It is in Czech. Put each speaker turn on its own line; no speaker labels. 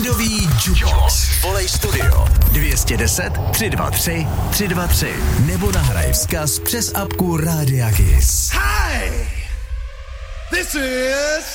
Víkendový Jukebox. Volej studio 210 323 323 nebo nahraj vzkaz přes apku Rádia Kiss.
Hi! This is